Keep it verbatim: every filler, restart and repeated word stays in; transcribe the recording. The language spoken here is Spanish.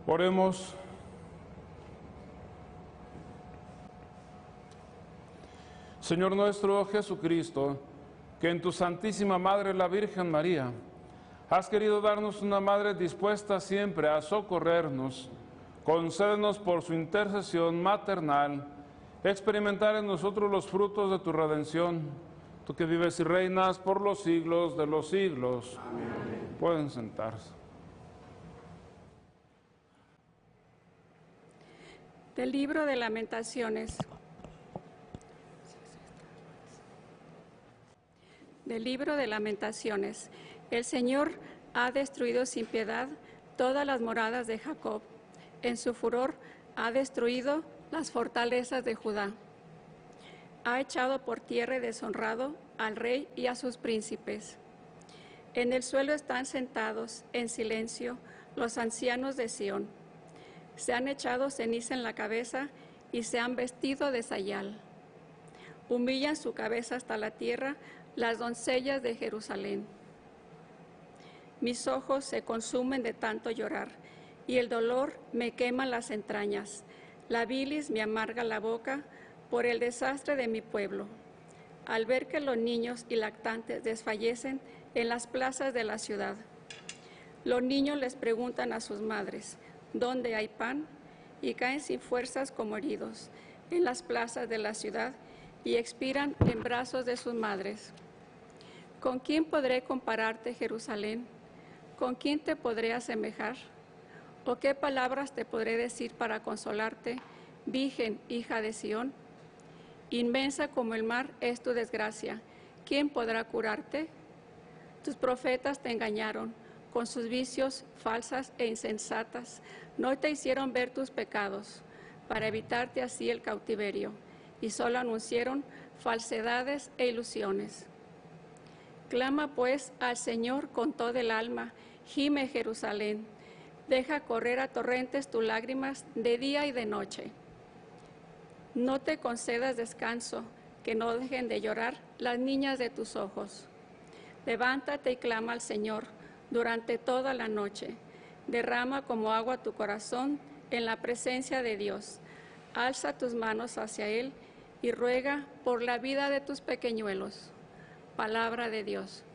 Oremos. Señor nuestro Jesucristo, que en tu Santísima Madre, la Virgen María, has querido darnos una Madre dispuesta siempre a socorrernos, concédenos por su intercesión maternal experimentar en nosotros los frutos de tu redención, tú que vives y reinas por los siglos de los siglos. Amén. Pueden sentarse. Del libro de Lamentaciones. Del libro de Lamentaciones. El Señor ha destruido sin piedad todas las moradas de Jacob. En su furor ha destruido las fortalezas de Judá. Ha echado por tierra y deshonrado al rey y a sus príncipes. En el suelo están sentados en silencio los ancianos de Sión. Se han echado ceniza en la cabeza y se han vestido de sayal. Humillan su cabeza hasta la tierra las doncellas de Jerusalén. Mis ojos se consumen de tanto llorar, y el dolor me quema las entrañas. La bilis me amarga la boca por el desastre de mi pueblo. Al ver que los niños y lactantes desfallecen en las plazas de la ciudad. Los niños les preguntan a sus madres, ¿dónde hay pan? Y caen sin fuerzas como heridos en las plazas de la ciudad y expiran en brazos de sus madres. ¿Con quién podré compararte, Jerusalén? ¿Con quién te podré asemejar? ¿O qué palabras te podré decir para consolarte, Virgen, hija de Sión? Inmensa como el mar es tu desgracia. ¿Quién podrá curarte? Tus profetas te engañaron con sus vicios falsas e insensatas. No te hicieron ver tus pecados para evitarte así el cautiverio, y solo anunciaron falsedades e ilusiones. Clama pues al Señor con todo el alma, gime Jerusalén, deja correr a torrentes tus lágrimas de día y de noche. No te concedas descanso, que no dejen de llorar las niñas de tus ojos. Levántate y clama al Señor durante toda la noche. Derrama como agua tu corazón en la presencia de Dios. Alza tus manos hacia Él y ruega por la vida de tus pequeñuelos. Palabra de Dios.